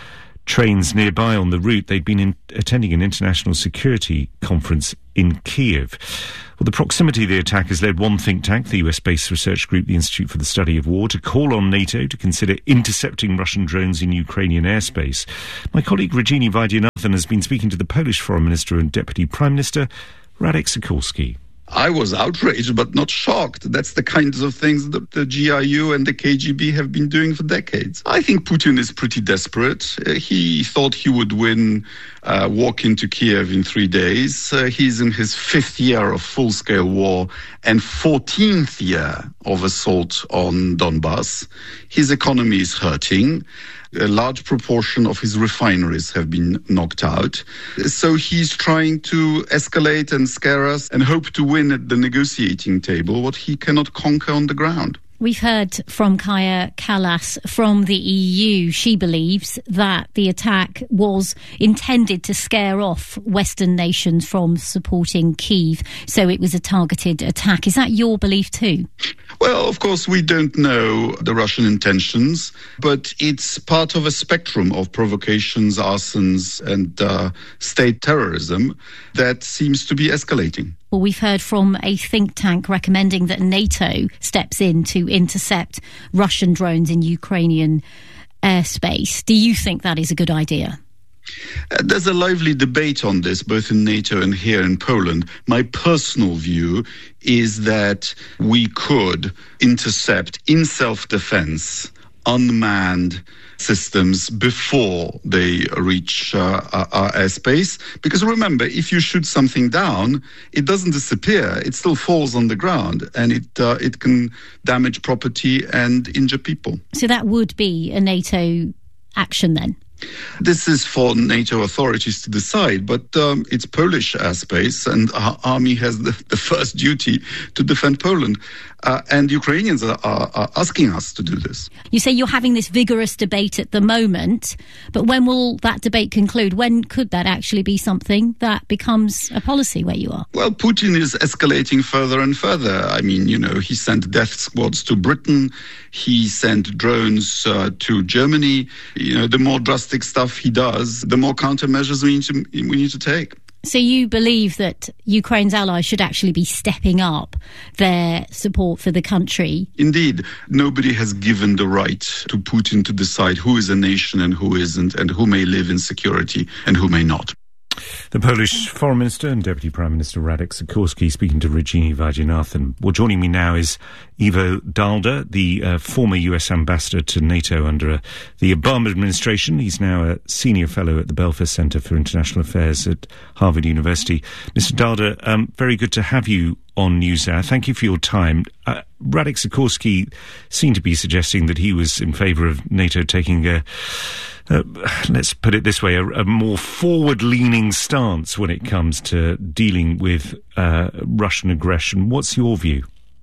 trains nearby on the route. They'd been in, attending an international security conference in Kiev. Well, the proximity of the attack has led one think tank, the U S-based research group, the Institute for the Study of War, to call on NATO to consider intercepting Russian drones in Ukrainian airspace. My colleague Rajini Vaidyanathan has been speaking to the Polish Foreign Minister and Deputy Prime Minister, Radek Sikorski. I was outraged, but not shocked. That's the kinds of things that the G R U and the K G B have been doing for decades. I think Putin is pretty desperate. Uh, he thought he would win, uh, walk into Kiev in three days. Uh, he's in his fifth year of full-scale war and fourteenth year of assault on Donbass. His economy is hurting. A large proportion of his refineries have been knocked out. So he's trying to escalate and scare us and hope to win at the negotiating table what he cannot conquer on the ground. We've heard from Kaja Kallas from the E U. She believes that the attack was intended to scare off Western nations from supporting Kyiv, so it was a targeted attack. Is that your belief too? Well, of course, we don't know the Russian intentions, but it's part of a spectrum of provocations, arsons, and uh, state terrorism that seems to be escalating. Well, we've heard from a think tank recommending that NATO steps in to intercept Russian drones in Ukrainian airspace. Do you think that is a good idea? Uh, there's a lively debate on this, both in NATO and here in Poland. My personal view is that we could intercept, in self-defense, unmanned systems before they reach uh, our airspace. Because remember, if you shoot something down, it doesn't disappear. It still falls on the ground, and it uh, it can damage property and injure people. So that would be a NATO action then? This is for NATO authorities to decide, but um, it's Polish airspace, and our army has the, the first duty to defend Poland. Uh, and Ukrainians are, are, are asking us to do this. You say you're having this vigorous debate at the moment, but when will that debate conclude? When could that actually be something that becomes a policy where you are? Well, Putin is escalating further and further. I mean, you know, he sent death squads to Britain. He sent drones uh, to Germany. You know, the more drastic stuff he does, the more countermeasures we need to, we need to take. So you believe that Ukraine's allies should actually be stepping up their support for the country? Indeed. Nobody has given the right to Putin to decide who is a nation and who isn't, and who may live in security and who may not. The Polish Foreign Minister and Deputy Prime Minister Radek Sikorski speaking to Rajini Vaidyanathan. Well, joining me now is Ivo Dalda, the uh, former U S ambassador to NATO under uh, the Obama administration. He's now a senior fellow at the Belfer Center for International Affairs at Harvard University. Mister Dalda, um, very good to have you on NewsHour. Thank you for your time. Uh, Radek Sikorski seemed to be suggesting that he was in favour of NATO taking a Uh, let's put it this way, a, a more forward-leaning stance when it comes to dealing with uh, Russian aggression. What's your view?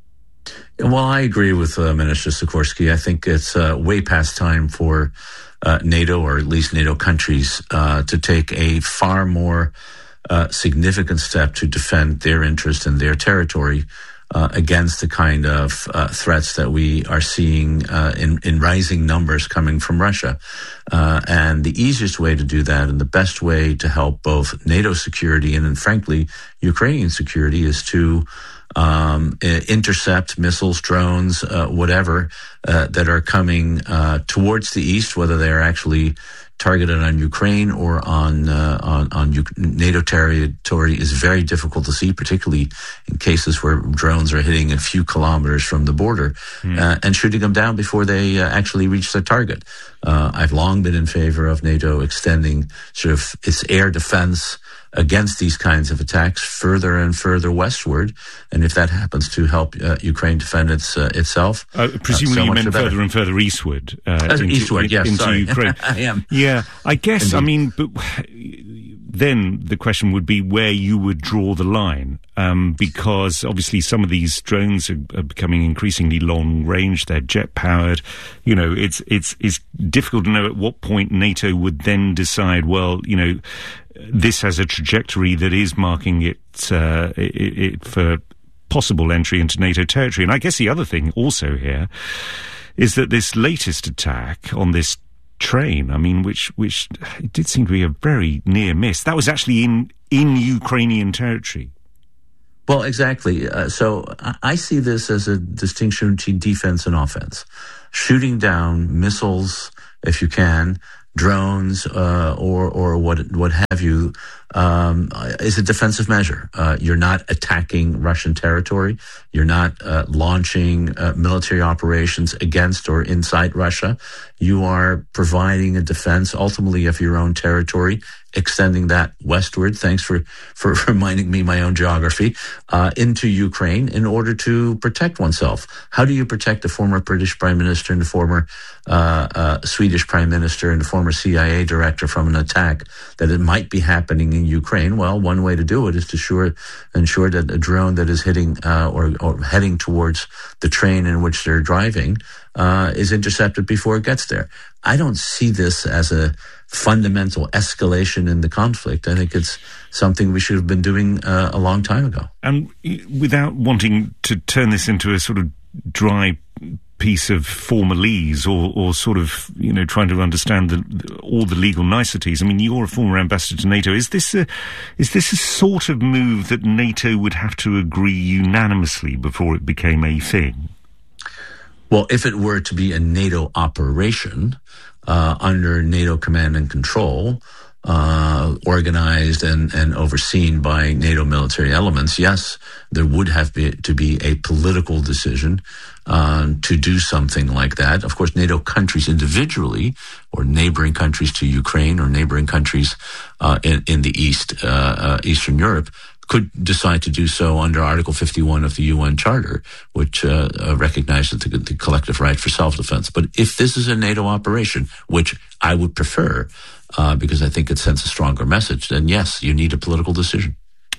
Well, I agree with uh, Minister Sikorski. I think it's uh, way past time for uh, NATO, or at least NATO countries, uh, to take a far more uh, significant step to defend their interest in their territory Uh, against the kind of uh, threats that we are seeing uh, in, in rising numbers coming from Russia. Uh, and the easiest way to do that and the best way to help both NATO security and, and frankly, Ukrainian security is to um, intercept missiles, drones, uh, whatever, uh, that are coming uh, towards the east, whether they're actually targeted on Ukraine or on uh, on, on U- NATO territory is very difficult to see, particularly in cases where drones are hitting a few kilometers from the border mm. uh, and shooting them down before they uh, actually reach their target. Uh, I've long been in favor of NATO extending sort of its air defense against these kinds of attacks further and further westward, and if that happens to help uh, Ukraine defend its uh, itself, uh, presumably uh, so you meant further and further eastward, uh, uh, into, eastward, yes, into sorry. Ukraine. I am. Yeah, I guess. Indeed. I mean, but then the question would be where you would draw the line, um, because obviously some of these drones are, are becoming increasingly long range. They're jet powered. You know, it's it's it's difficult to know at what point NATO would then decide. Well, you know, this has a trajectory that is marking it, uh, it, it for possible entry into NATO territory. And I guess the other thing also here is that this latest attack on this train, I mean, which which it did seem to be a very near miss. That was actually in, in Ukrainian territory. Well, exactly. Uh, so I see this as a distinction between defense and offense. Shooting down missiles, if you can, drones, uh, or or what what have you, um, is a defensive measure. Uh, you're not attacking Russian territory. You're not uh, launching uh, military operations against or inside Russia. You are providing a defense, ultimately, of your own territory, extending that westward. Thanks for, for reminding me my own geography, uh, into Ukraine in order to protect oneself. How do you protect the former British Prime Minister and the former uh, uh, Swedish Prime Minister and the former C I A director from an attack that it might be happening in Ukraine? Well, one way to do it is to sure, ensure that a drone that is hitting uh, or, or heading towards the train in which they're driving uh, is intercepted before it gets there. I don't see this as a fundamental escalation in the conflict. I think it's something we should have been doing uh, a long time ago. And without wanting to turn this into a sort of dry piece of formalese or, or sort of, you know, trying to understand the, all the legal niceties. I mean, you're a former ambassador to NATO. Is this a, is this a sort of move that NATO would have to agree unanimously before it became a thing? Well, if it were to be a NATO operation uh, under NATO command and control, uh, organized and, and overseen by NATO military elements, yes, there would have be, to be a political decision uh, to do something like that. Of course, NATO countries individually, or neighboring countries to Ukraine, or neighboring countries uh, in, in the East, uh, uh, Eastern Europe, could decide to do so under Article fifty-one of the U N Charter, which uh, uh, recognizes the, the collective right for self-defense. But if this is a NATO operation, which I would prefer, uh, because I think it sends a stronger message, then yes, you need a political decision.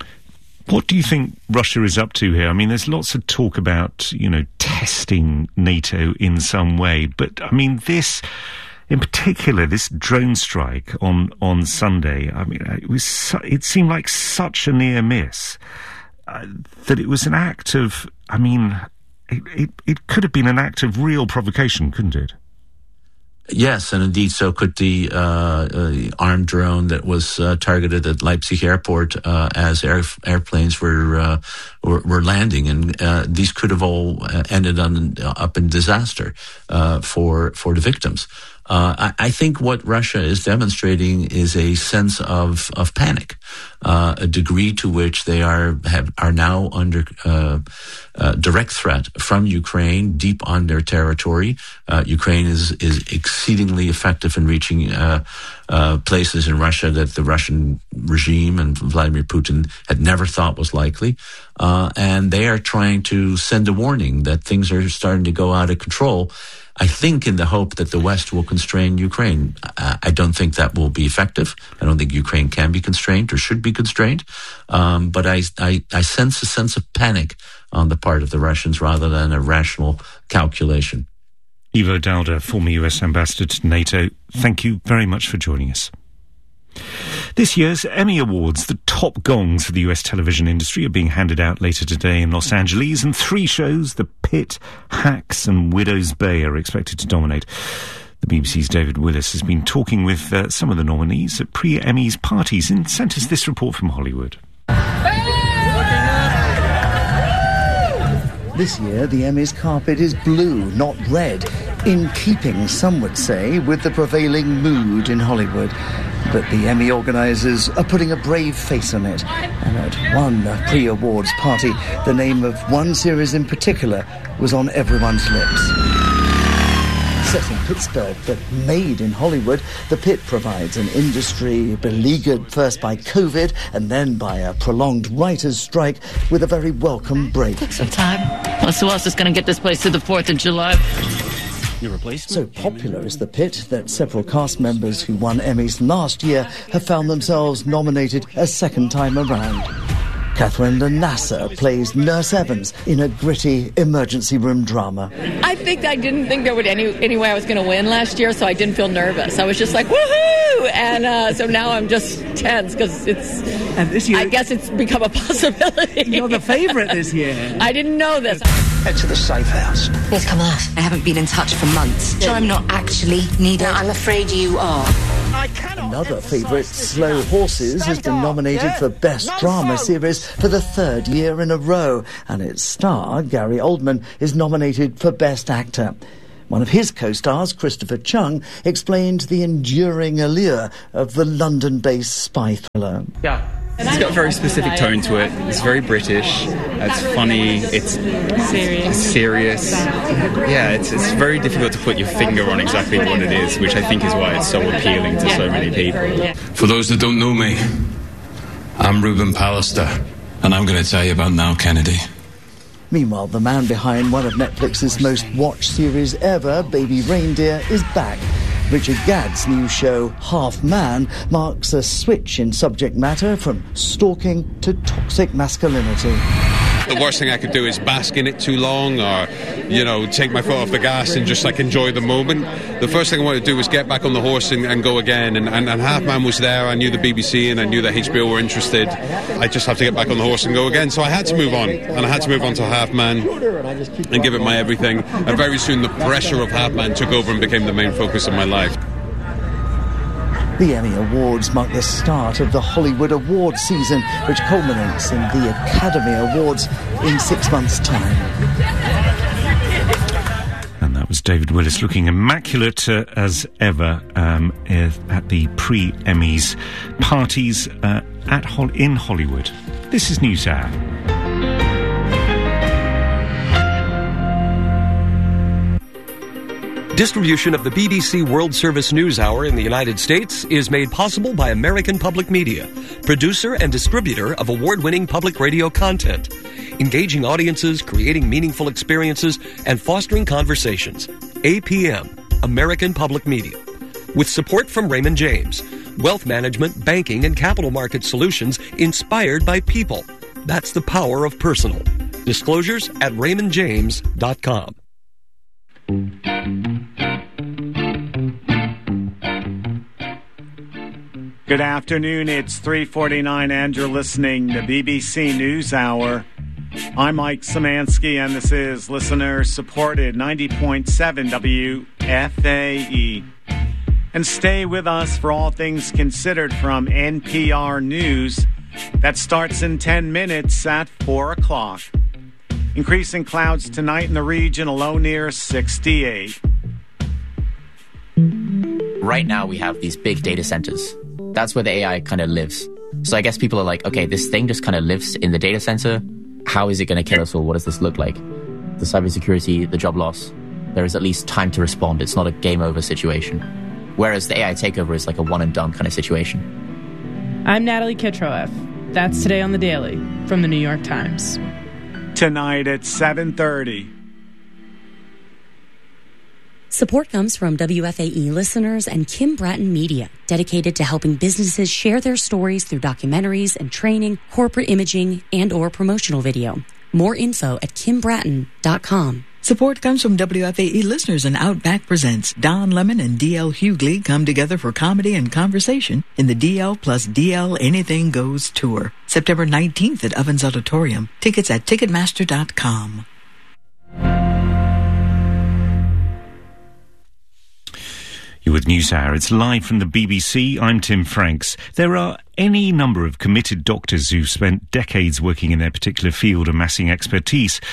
What do you think Russia is up to here? I mean, there's lots of talk about, you know, testing NATO in some way, but I mean, this... in particular, this drone strike on, on Sunday, I mean, it was su- it seemed like such a near miss uh, that it was an act of, I mean, it, it, it could have been an act of real provocation, couldn't it? Yes, and indeed so could the uh, uh, armed drone that was uh, targeted at Leipzig airport uh, as air, airplanes were, uh, were were landing, and uh, these could have all ended on, up in disaster uh, for for the victims. Uh, I, I think what Russia is demonstrating is a sense of, of panic, uh, a degree to which they are have, are now under uh, uh, direct threat from Ukraine, deep on their territory. Uh, Ukraine is is exceedingly effective in reaching uh, uh, places in Russia that the Russian regime and Vladimir Putin had never thought was likely. Uh, and they are trying to send a warning that things are starting to go out of control, I think in the hope that the West will constrain Ukraine. I, I don't think that will be effective. I don't think Ukraine can be constrained or should be constrained. Um, but I, I, I sense a sense of panic on the part of the Russians rather than a rational calculation. Ivo Daalder, former U S ambassador to NATO, thank you very much for joining us. This year's Emmy Awards, the top gongs of the U S television industry, are being handed out later today in Los Angeles, and three shows, The Pit, Hacks and Widow's Bay, are expected to dominate. The B B C's David Willis has been talking with uh, some of the nominees at pre-Emmys parties and sent us this report from Hollywood. This year, the Emmys carpet is blue, not red. In keeping, some would say, with the prevailing mood in Hollywood. But the Emmy organisers are putting a brave face on it. And at one pre-awards party, the name of one series in particular was on everyone's lips. Set in Pittsburgh, but made in Hollywood, The Pit provides an industry beleaguered first by COVID and then by a prolonged writers' strike with a very welcome break. Took some time. Plus, who else is going to get this place to the fourth of July? So popular is The Pit that several cast members who won Emmys last year have found themselves nominated a second time around. Catherine Nasser plays Nurse Evans in a gritty emergency room drama. I think I didn't think there would any any way I was going to win last year, so I didn't feel nervous. I was just like, woohoo! And uh, so now I'm just tense because it's, and this year, I guess it's become a possibility. You're the favourite this year. I didn't know this. Head to the safe house. Please come out. I haven't been in touch for months. So I'm not actually needed. No, I'm afraid you are. Another favourite, Slow Horses, has been nominated for Best Drama Series for the third year in a row, and its star, Gary Oldman, is nominated for Best Actor. One of his co-stars, Christopher Chung, explained the enduring allure of the London-based spy thriller. Yeah. It's got a very specific tone to it. It's very British. It's funny. It's serious. It's serious. Yeah, it's it's very difficult to put your finger on exactly what it is, which I think is why it's so appealing to so many people. For those that don't know me, I'm Ruben Pallister, and I'm going to tell you about Now Kennedy. Meanwhile, the man behind one of Netflix's most watched series ever, Baby Reindeer, is back. Richard Gadd's new show, Half Man, marks a switch in subject matter from stalking to toxic masculinity. The worst thing I could do is bask in it too long or, you know, take my foot off the gas and just, like, enjoy the moment. The first thing I wanted to do was get back on the horse and, and go again. And, and, and Half Man was there. I knew the B B C and I knew that H B O were interested. I just have to get back on the horse and go again. So I had to move on. And I had to move on to Half Man and give it my everything. And very soon the pressure of Half Man took over and became the main focus of my life. The Emmy Awards mark the start of the Hollywood Awards season, which culminates in the Academy Awards in six months' time. And that was David Willis looking immaculate uh, as ever um, at the pre-Emmys parties uh, at Hol- in Hollywood. This is NewsHour. Distribution of the B B C World Service News Hour in the United States is made possible by American Public Media, producer and distributor of award-winning public radio content, engaging audiences, creating meaningful experiences, and fostering conversations. A P M, American Public Media. With support from Raymond James, wealth management, banking, and capital market solutions inspired by people. That's the power of personal. Disclosures at raymond james dot com. Good afternoon, it's three forty-nine and you're listening to B B C News Hour. I'm Mike Szymanski and this is listener-supported ninety point seven W F A E. And stay with us for all things considered from N P R News. That starts in ten minutes at four o'clock. Increasing clouds tonight in the region, a low near sixty-eight. Right now we have these big data centers. That's where the A I kind of lives. So I guess people are like, okay, this thing just kind of lives in the data center. How is it going to kill us all? What does this look like? The cybersecurity, the job loss. There is at least time to respond. It's not a game over situation. Whereas the A I takeover is like a one and done kind of situation. I'm Natalie Kitroeff. That's Today on the Daily from the New York Times. Tonight at seven thirty. Support comes from W F A E listeners and Kim Bratton Media, dedicated to helping businesses share their stories through documentaries and training, corporate imaging, and or promotional video. More info at kim bratton dot com. Support comes from W F A E listeners and Outback presents Don Lemon and D L Hughley come together for comedy and conversation in the D L plus D L Anything Goes tour. September nineteenth at Ovens Auditorium. Tickets at ticketmaster dot com. You're with NewsHour. It's live from the B B C. I'm Tim Franks. There are any number of committed doctors who've spent decades working in their particular field, amassing expertise.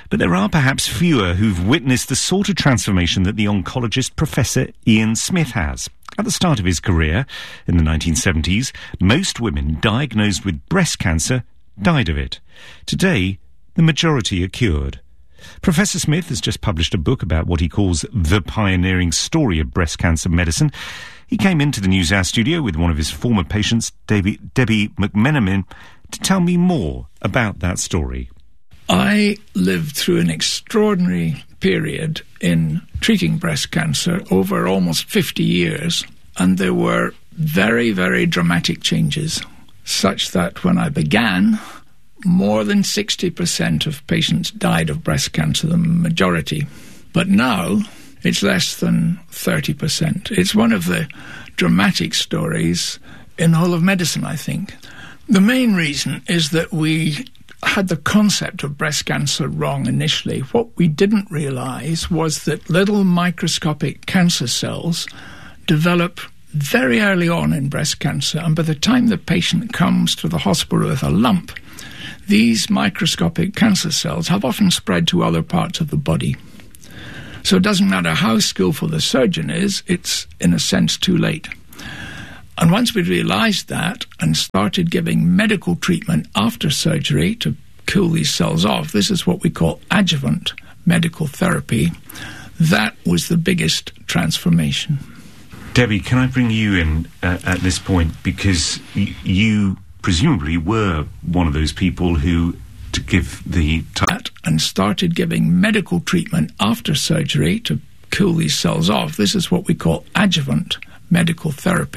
But there are perhaps fewer who've witnessed the sort of transformation that the oncologist Professor Ian Smith has. At the start of his career, in the nineteen seventies, most women diagnosed with breast cancer died of it. Today, the majority are cured. Professor Smith has just published a book about what he calls the pioneering story of breast cancer medicine. He came into the NewsHour studio with one of his former patients, Debbie, Debbie McMenamin, to tell me more about that story. I lived through an extraordinary period in treating breast cancer over almost fifty years, and there were very, very dramatic changes, such that when I began, more than sixty percent of patients died of breast cancer, the majority. But now, it's less than thirty percent. It's one of the dramatic stories in the whole of medicine, I think. The main reason is that we had the concept of breast cancer wrong initially. What we didn't realise was that little microscopic cancer cells develop very early on in breast cancer, and by the time the patient comes to the hospital with a lump, these microscopic cancer cells have often spread to other parts of the body. So it doesn't matter how skillful the surgeon is, it's, in a sense, too late. And once we realised that and started giving medical treatment after surgery to kill these cells off, this is what we call adjuvant medical therapy, that was the biggest transformation. Debbie, can I bring you in uh, at this point? Because y- you presumably were one of those people who, to give the... T- and started giving medical treatment after surgery to kill these cells off. This is what we call adjuvant medical therapy.